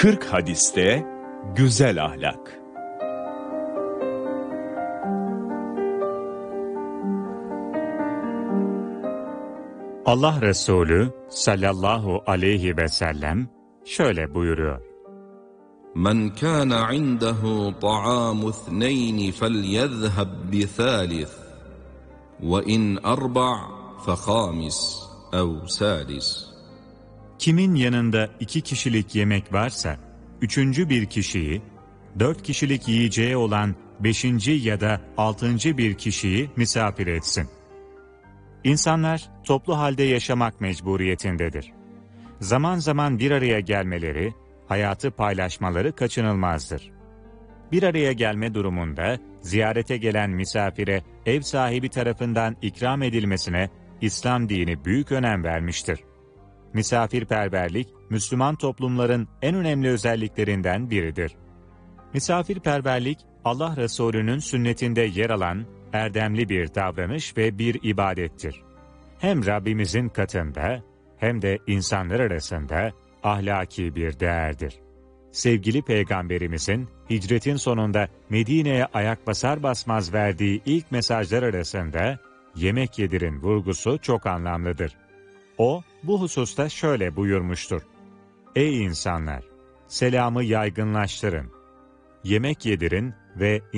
40 hadiste güzel ahlak. Allah Resulü sallallahu aleyhi ve sellem şöyle buyuruyor. Men kana indehu ta'amu ithnayn felyezheb bi thalith ve in arba' fe khamis ev sadis. Kimin yanında 2 kişilik yemek varsa, 3. bir kişiyi, 4 kişilik yiyeceği olan 5. ya da 6. bir kişiyi misafir etsin. İnsanlar toplu halde yaşamak mecburiyetindedir. Zaman zaman bir araya gelmeleri, hayatı paylaşmaları kaçınılmazdır. Bir araya gelme durumunda ziyarete gelen misafire ev sahibi tarafından ikram edilmesine İslam dini büyük önem vermiştir. Misafirperverlik, Müslüman toplumların en önemli özelliklerinden biridir. Misafirperverlik, Allah Resulü'nün sünnetinde yer alan erdemli bir davranış ve bir ibadettir. Hem Rabbimizin katında hem de insanlar arasında ahlaki bir değerdir. Sevgili Peygamberimizin hicretin sonunda Medine'ye ayak basar basmaz verdiği ilk mesajlar arasında yemek yedirin vurgusu çok anlamlıdır. O, bu hususta şöyle buyurmuştur. Ey insanlar! Selamı yaygınlaştırın. Yemek yedirin ve